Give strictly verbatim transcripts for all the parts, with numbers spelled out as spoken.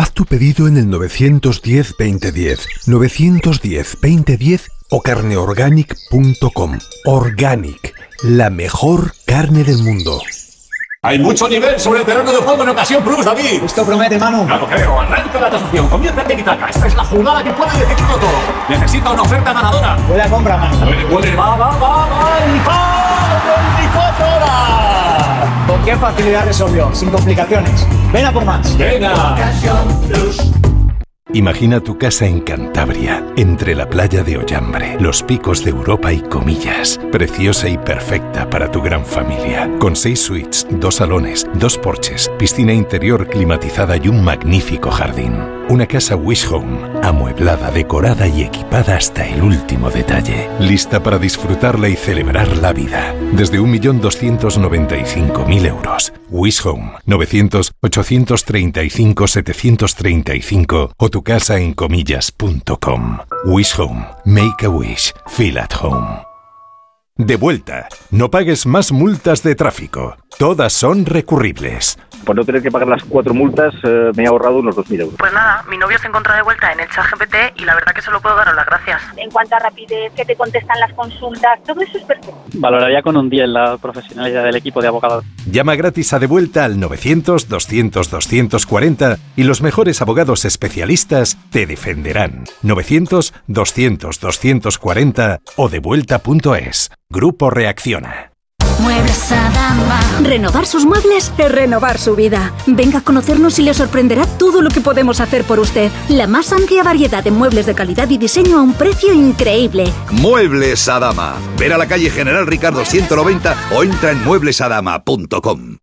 Haz tu pedido en el nueve uno cero, veinte diez, nueve uno cero, veinte diez o carne organic punto com. Organic, la mejor carne del mundo. Hay mucho nivel sobre el terreno de juego en Ocasión Plus, David. Esto promete, Manu. Ya lo creo. Arranca la tasación. Comienza el tiki-taka. Esta es la jugada que puede decidirlo todo. Necesita una oferta ganadora. Buena compra, Manu. Puede, puede. Va, va, va, va. ¡Y va! ¡veinticuatro horas! ¿Con qué facilidad resolvió? Sin complicaciones. Ven a por más. Venga. Ocasión Plus. Imagina tu casa en Cantabria, entre la playa de Ollambre, los picos de Europa y Comillas. Preciosa y perfecta para tu gran familia. Con seis suites, dos salones, dos porches, piscina interior climatizada y un magnífico jardín. Una casa Wish Home, amueblada, decorada y equipada hasta el último detalle. Lista para disfrutarla y celebrar la vida. Desde un millón doscientos noventa y cinco mil euros. Wish Home, novecientos, ochocientos treinta y cinco, setecientos treinta y cinco o tu casa en comillas punto com. Wish Home. Make a wish. Feel at home. De vuelta. No pagues más multas de tráfico. Todas son recurribles. Por no tener que pagar las cuatro multas, eh, me he ahorrado unos dos mil euros. Pues nada, mi novio se encuentra de vuelta en el ChatGPT y la verdad que solo puedo daros las gracias. En cuanto a rapidez, que te contestan las consultas, todo eso es perfecto. Valoraría con un diez la profesionalidad del equipo de abogados. Llama gratis a De Vuelta al novecientos, doscientos, doscientos cuarenta y los mejores abogados especialistas te defenderán. novecientos, doscientos, doscientos cuarenta o devuelta punto es. Grupo Reacciona. Muebles Adama. Renovar sus muebles es renovar su vida. Venga a conocernos y le sorprenderá todo lo que podemos hacer por usted. La más amplia variedad de muebles de calidad y diseño a un precio increíble. Muebles Adama. Ver a la calle General Ricardo ciento noventa o entra en muebles adama punto com.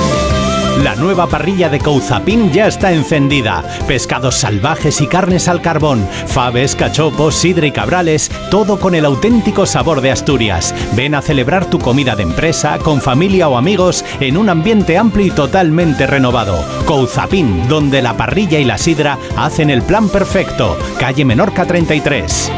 La nueva parrilla de Couzapin ya está encendida. Pescados salvajes y carnes al carbón, faves, cachopos, sidra y cabrales, todo con el auténtico sabor de Asturias. Ven a celebrar tu comida de empresa, con familia o amigos, en un ambiente amplio y totalmente renovado. Couzapin, donde la parrilla y la sidra hacen el plan perfecto. Calle Menorca treinta y tres.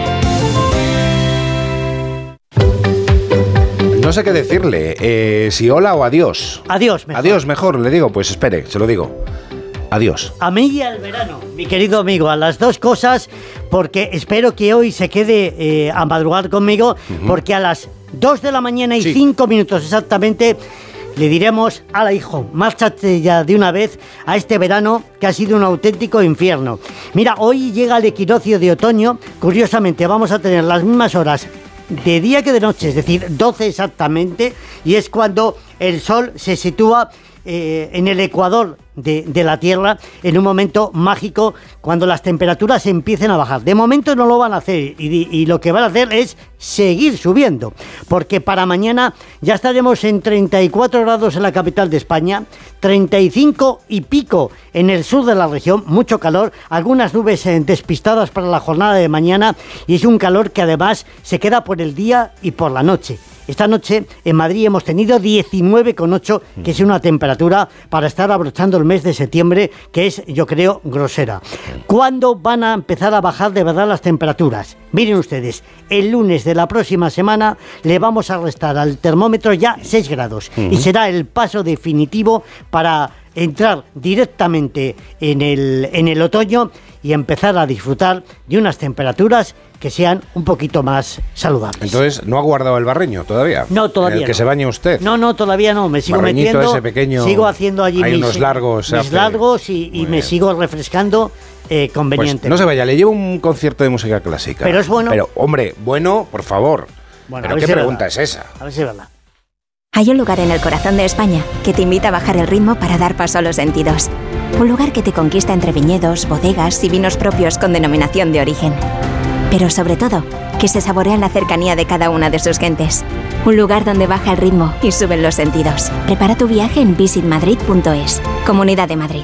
No sé qué decirle, eh, si hola o adiós. Adiós, mejor. Adiós, mejor, le digo, pues espere, se lo digo. Adiós. A mí y al verano, mi querido amigo, a las dos cosas, porque espero que hoy se quede eh, a madrugar conmigo, uh-huh. porque a las dos de la mañana y cinco sí. minutos exactamente le diremos: ala, hijo, márchate ya de una vez a este verano que ha sido un auténtico infierno. Mira, hoy llega el equinoccio de otoño, curiosamente vamos a tener las mismas horas de día que de noche, es decir, doce exactamente, y es cuando el sol se sitúa eh, en el ecuador de, de la Tierra, en un momento mágico, cuando las temperaturas empiecen a bajar. De momento no lo van a hacer, y, y lo que van a hacer es seguir subiendo, porque para mañana ya estaremos en treinta y cuatro grados en la capital de España, treinta y cinco y pico en el sur de la región, mucho calor, algunas nubes eh, despistadas para la jornada de mañana, y es un calor que además se queda por el día y por la noche. Esta noche en Madrid hemos tenido diecinueve coma ocho, que es una temperatura para estar abrochando el mes de septiembre, que es, yo creo, grosera. ¿Cuándo van a empezar a bajar de verdad las temperaturas? Miren ustedes, el lunes de la próxima semana le vamos a restar al termómetro ya seis grados, uh-huh. y será el paso definitivo para entrar directamente en el, en el otoño y empezar a disfrutar de unas temperaturas que sean un poquito más saludables. Entonces, ¿no ha guardado el barreño todavía? No, todavía ¿En el que no. se bañe usted? No, no, todavía no. Me sigo Barreñito metiendo. Ese pequeño, sigo haciendo allí hay mis, unos largos, mis largos y, y me sigo refrescando eh, convenientemente. Pues no se vaya, le llevo un concierto de música clásica. Pero es bueno. Pero, hombre, bueno, por favor. Bueno, ¿Pero qué si pregunta verdad. es esa? A ver si es verdad. Hay un lugar en el corazón de España que te invita a bajar el ritmo para dar paso a los sentidos. Un lugar que te conquista entre viñedos, bodegas y vinos propios con denominación de origen. Pero sobre todo, que se saborea en la cercanía de cada una de sus gentes. Un lugar donde baja el ritmo y suben los sentidos. Prepara tu viaje en visit madrid punto es. Comunidad de Madrid.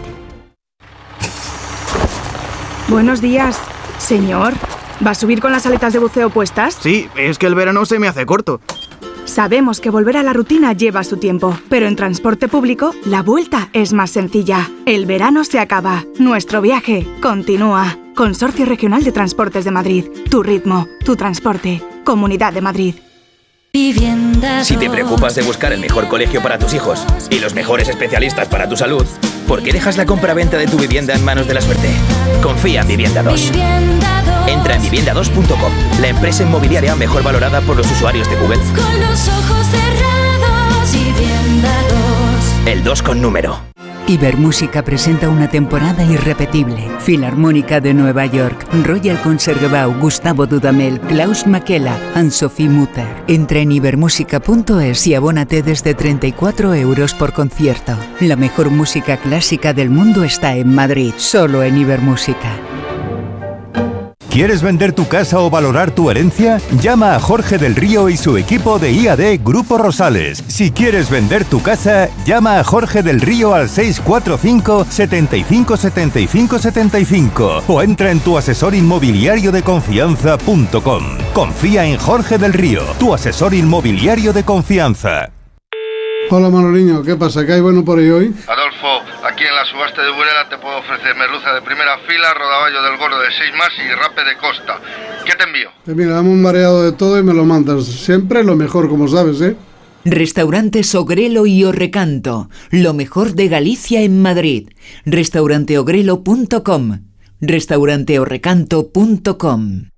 Buenos días, señor. ¿Va a subir con las aletas de buceo puestas? Sí, es que el verano se me hace corto. Sabemos que volver a la rutina lleva su tiempo, pero en transporte público la vuelta es más sencilla. El verano se acaba, nuestro viaje continúa. Consorcio Regional de Transportes de Madrid. Tu ritmo, tu transporte. Comunidad de Madrid. Si te preocupas de buscar el mejor colegio para tus hijos y los mejores especialistas para tu salud, ¿Por qué dejas la compra-venta de tu vivienda en manos de la suerte? Confía en Vivienda dos. Entra en vivienda dos punto com, la empresa inmobiliaria mejor valorada por los usuarios de Google. Con los ojos cerrados, Vivienda dos. El dos con número. Ibermúsica presenta una temporada irrepetible. Filarmónica de Nueva York, Royal Concertgebouw, Gustavo Dudamel, Klaus Makela, Anne-Sophie Mutter. Entra en ibermúsica punto es y abónate desde treinta y cuatro euros por concierto. La mejor música clásica del mundo está en Madrid, solo en Ibermúsica. ¿Quieres vender tu casa o valorar tu herencia? Llama a Jorge del Río y su equipo de I A D Grupo Rosales. Si quieres vender tu casa, llama a Jorge del Río al seis cuatro cinco, setenta y cinco, setenta y cinco, setenta y cinco o entra en tu asesor inmobiliario de confianza punto com. Confía en Jorge del Río, tu asesor inmobiliario de confianza. Hola Manoliño, ¿qué pasa? ¿Qué hay bueno por ahí hoy? Adolfo, aquí en la subasta de Burela te puedo ofrecer merluza de primera fila, rodaballo del gordo de seis más y rape de costa. ¿Qué te envío? Pues mira, dame un variado de todo y me lo mandas. Siempre lo mejor, como sabes, ¿eh? Restaurantes Ogrelo y Orrecanto, lo mejor de Galicia en Madrid. restaurante ogrelo punto com, restaurante orrecanto punto com.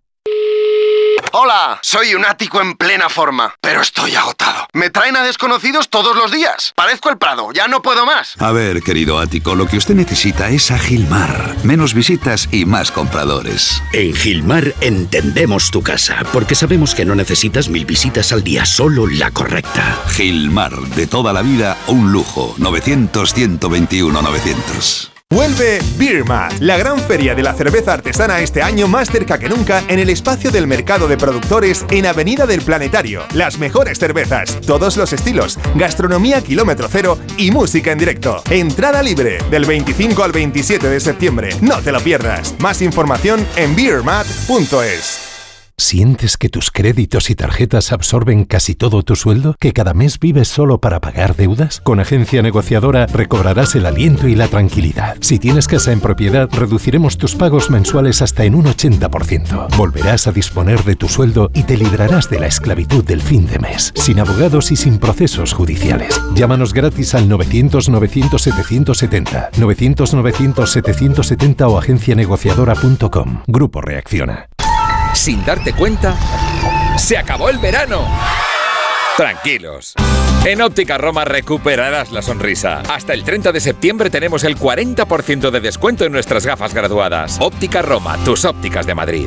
Hola, soy un ático en plena forma, pero estoy agotado. Me traen a desconocidos todos los días. Parezco el Prado, ya no puedo más. A ver, querido ático, lo que usted necesita es a Gilmar. Menos visitas y más compradores. En Gilmar entendemos tu casa, porque sabemos que no necesitas mil visitas al día, solo la correcta. Gilmar, de toda la vida, un lujo. novecientos, ciento veintiuno, novecientos. Vuelve Beermat, la gran feria de la cerveza artesana este año más cerca que nunca en el espacio del mercado de productores en Avenida del Planetario. Las mejores cervezas, todos los estilos, gastronomía kilómetro cero y música en directo. Entrada libre del veinticinco al veintisiete de septiembre. No te lo pierdas. Más información en beermat punto es. ¿Sientes que tus créditos y tarjetas absorben casi todo tu sueldo? ¿Que cada mes vives solo para pagar deudas? Con Agencia Negociadora recobrarás el aliento y la tranquilidad. Si tienes casa en propiedad, reduciremos tus pagos mensuales hasta en un ochenta por ciento. Volverás a disponer de tu sueldo y te librarás de la esclavitud del fin de mes, sin abogados y sin procesos judiciales. Llámanos gratis al novecientos, novecientos, setecientos setenta, novecientos, novecientos, setecientos setenta o agencia negociadora punto com. Grupo Reacciona. Sin darte cuenta, ¡se acabó el verano! Tranquilos. En Óptica Roma recuperarás la sonrisa. Hasta el treinta de septiembre tenemos el cuarenta por ciento de descuento en nuestras gafas graduadas. Óptica Roma, tus ópticas de Madrid.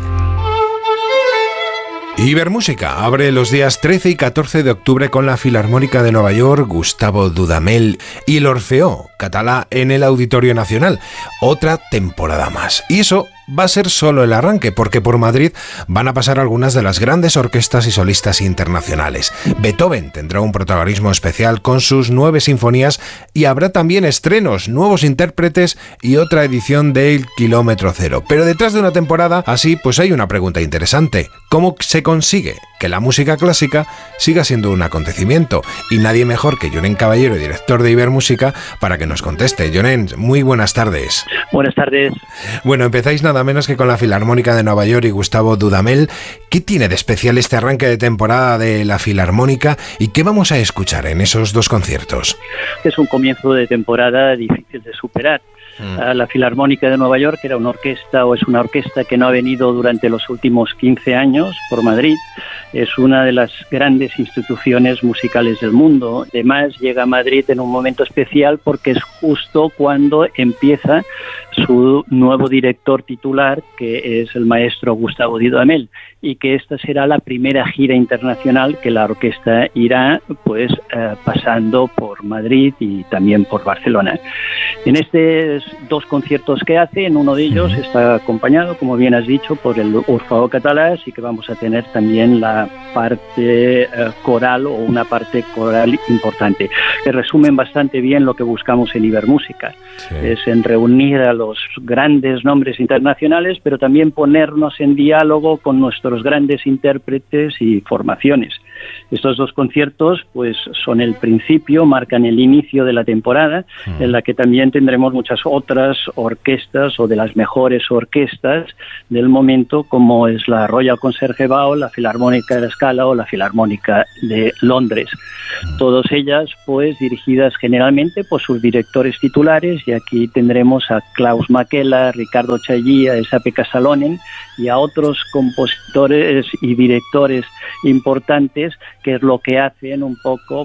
Ibermúsica abre los días trece y catorce de octubre con la Filarmónica de Nueva York, Gustavo Dudamel y el Orfeó Catalá en el Auditorio Nacional. Otra temporada más. Y eso va a ser solo el arranque, porque por Madrid van a pasar algunas de las grandes orquestas y solistas internacionales. Beethoven tendrá un protagonismo especial con sus nueve sinfonías y habrá también estrenos, nuevos intérpretes y otra edición del Kilómetro Cero. Pero detrás de una temporada así, pues hay una pregunta interesante. ¿Cómo se consigue que la música clásica siga siendo un acontecimiento? Y nadie mejor que Jonen Caballero, director de Ibermúsica, para que nos conteste. Jonen, muy buenas tardes. Buenas tardes. Bueno, empezáis nada menos que con la Filarmónica de Nueva York y Gustavo Dudamel. ¿Qué tiene de especial este arranque de temporada de la Filarmónica y qué vamos a escuchar en esos dos conciertos? Es un comienzo de temporada difícil de superar. Mm. La Filarmónica de Nueva York era una orquesta o es una orquesta que no ha venido durante los últimos quince años por Madrid. Es una de las grandes instituciones musicales del mundo. Además, llega a Madrid en un momento especial porque es justo cuando empieza su nuevo director titular, que es el maestro Gustavo Dudamel, y que esta será la primera gira internacional que la orquesta irá pues eh, pasando por Madrid y también por Barcelona. En estos dos conciertos que hace, en uno de ellos está acompañado, como bien has dicho, por el Orfeó Catalá, así que vamos a tener también la parte eh, coral o una parte coral importante, que resumen bastante bien lo que buscamos en Ibermúsica. Sí. Es en reunir a los los grandes nombres internacionales, pero también ponernos en diálogo con nuestros grandes intérpretes y formaciones. Estos dos conciertos pues son el principio, marcan el inicio de la temporada, mm. en la que también tendremos muchas otras orquestas o de las mejores orquestas del momento, como es la Royal Concertgebouw, la Filarmónica de la Scala o la Filarmónica de Londres. Mm. Todas ellas pues dirigidas generalmente por sus directores titulares, y aquí tendremos a Klaus Makela, Ricardo Chailly, a Esa-Pekka Salonen y a otros compositores y directores importantes, que es lo que hacen un poco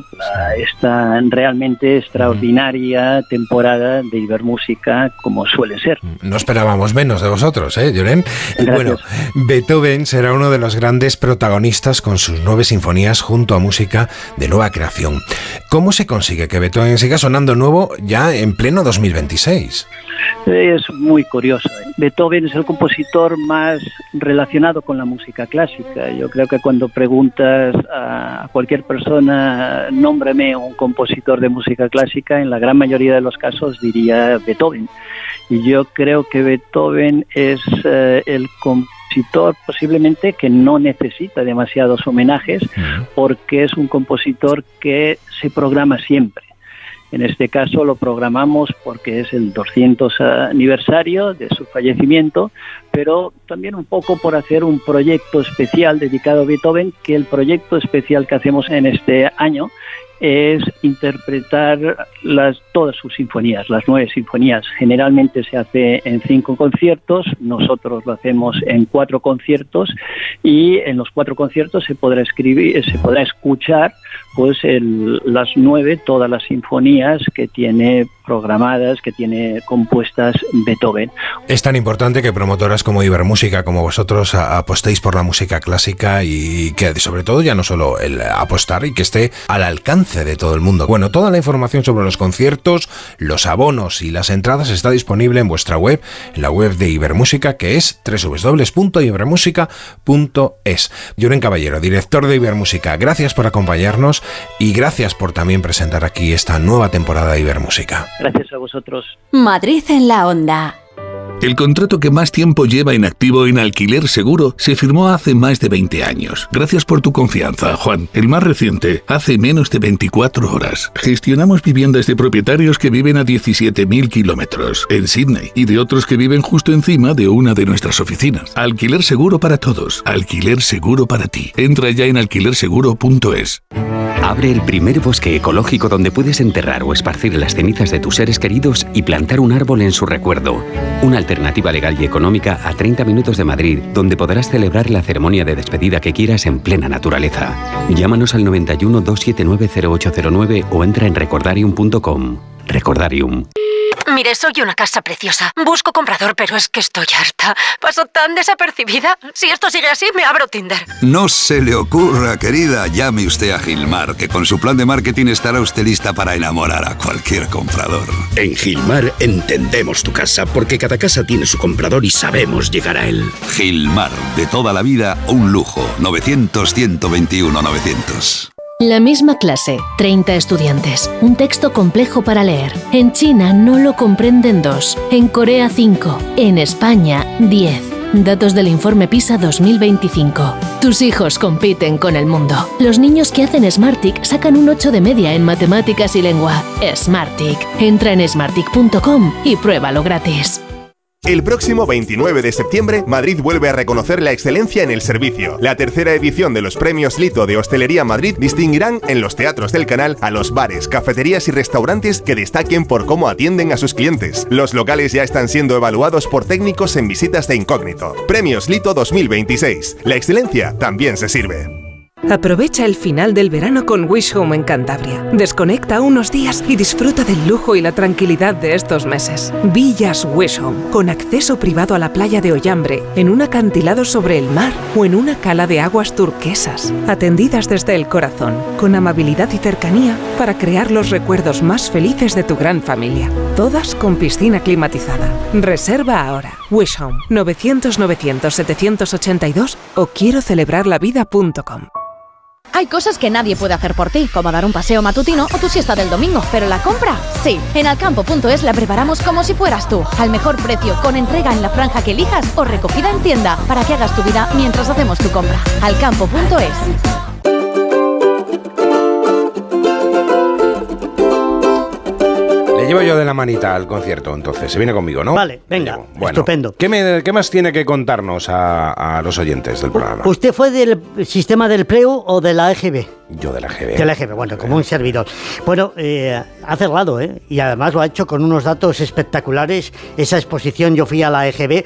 esta realmente extraordinaria temporada de Ibermúsica, como suele ser. No esperábamos menos de vosotros, ¿eh, Lloren? Bueno, Beethoven será uno de los grandes protagonistas con sus nueve sinfonías junto a música de nueva creación. ¿Cómo se consigue que Beethoven siga sonando nuevo ya en pleno dos mil veintiséis? Es muy curioso. Beethoven es el compositor más relacionado con la música clásica. Yo creo que cuando preguntas a cualquier persona, nómbrame un compositor de música clásica, en la gran mayoría de los casos diría Beethoven. Y yo creo que Beethoven es eh, el compositor posiblemente que no necesita demasiados homenajes, porque es un compositor que se programa siempre. En este caso lo programamos porque es el doscientos aniversario de su fallecimiento, pero también un poco por hacer un proyecto especial dedicado a Beethoven, que el proyecto especial que hacemos en este año es interpretar las, todas sus sinfonías, las nueve sinfonías. Generalmente se hace en cinco conciertos, nosotros lo hacemos en cuatro conciertos, y en los cuatro conciertos se podrá escribir, se podrá escuchar pues el, las nueve, todas las sinfonías que tiene programadas, que tiene compuestas Beethoven. Es tan importante que promotoras como Ibermúsica, como vosotros, apostéis por la música clásica, y que sobre todo ya no solo el apostar, y que esté al alcance de todo el mundo. Bueno, toda la información sobre los conciertos, los abonos y las entradas está disponible en vuestra web, en la web de Ibermúsica, que es doble u doble u doble u punto ibermúsica punto es. Lloren Caballero, director de Ibermúsica, gracias por acompañarnos y gracias por también presentar aquí esta nueva temporada de Ibermúsica. Gracias a vosotros. Madrid en la onda. El contrato que más tiempo lleva en activo en Alquiler Seguro se firmó hace más de veinte años. Gracias por tu confianza, Juan. El más reciente, hace menos de veinticuatro horas. Gestionamos viviendas de propietarios que viven a diecisiete mil kilómetros en Sydney y de otros que viven justo encima de una de nuestras oficinas. Alquiler Seguro para todos. Alquiler Seguro para ti. Entra ya en alquiler seguro punto es. Abre el primer bosque ecológico donde puedes enterrar o esparcir las cenizas de tus seres queridos y plantar un árbol en su recuerdo. Una alternativa legal y económica a treinta minutos de Madrid, donde podrás celebrar la ceremonia de despedida que quieras en plena naturaleza. Llámanos al noventa y uno, doscientos setenta y nueve, cero ocho cero nueve o entra en recordarium punto com. Recordarium. Mire, soy una casa preciosa. Busco comprador, pero es que estoy harta. Paso tan desapercibida. Si esto sigue así, me abro Tinder. No se le ocurra, querida. Llame usted a Gilmar, que con su plan de marketing estará usted lista para enamorar a cualquier comprador. En Gilmar entendemos tu casa, porque cada casa tiene su comprador y sabemos llegar a él. Gilmar, de toda la vida, un lujo. novecientos, ciento veintiuno, novecientos. La misma clase, treinta estudiantes. Un texto complejo para leer. En China no lo comprenden dos. En Corea cinco. En España diez. Datos del informe PISA dos mil veinticinco. Tus hijos compiten con el mundo. Los niños que hacen Smartick sacan un ocho de media en matemáticas y lengua. Smartick. Entra en smartick punto com y pruébalo gratis. El próximo veintinueve de septiembre, Madrid vuelve a reconocer la excelencia en el servicio. La tercera edición de los Premios Lito de Hostelería Madrid distinguirán en los teatros del canal a los bares, cafeterías y restaurantes que destaquen por cómo atienden a sus clientes. Los locales ya están siendo evaluados por técnicos en visitas de incógnito. Premios Lito dos mil veintiséis. La excelencia también se sirve. Aprovecha el final del verano con Wish Home en Cantabria. Desconecta unos días y disfruta del lujo y la tranquilidad de estos meses. Villas Wish Home, con acceso privado a la playa de Ollambre, en un acantilado sobre el mar o en una cala de aguas turquesas. Atendidas desde el corazón, con amabilidad y cercanía para crear los recuerdos más felices de tu gran familia. Todas con piscina climatizada. Reserva ahora. Wish Home, novecientos, novecientos, setecientos ochenta y dos o quiero celebrar la vida punto com. Hay cosas que nadie puede hacer por ti, como dar un paseo matutino o tu siesta del domingo, pero la compra, sí. En alcampo punto es la preparamos como si fueras tú, al mejor precio, con entrega en la franja que elijas o recogida en tienda, para que hagas tu vida mientras hacemos tu compra. alcampo punto es. Le llevo yo de la manita al concierto, entonces. Se viene conmigo, ¿no? Vale, venga, bueno, estupendo. ¿qué, me, ¿Qué más tiene que contarnos a, a los oyentes del programa? ¿Usted fue del sistema del P R E U o de la E G B? Yo de la E G B. De la E G B, bueno, como un servidor. Bueno, eh, ha cerrado, ¿eh? Y además lo ha hecho con unos datos espectaculares. Esa exposición, yo fui a la E G B,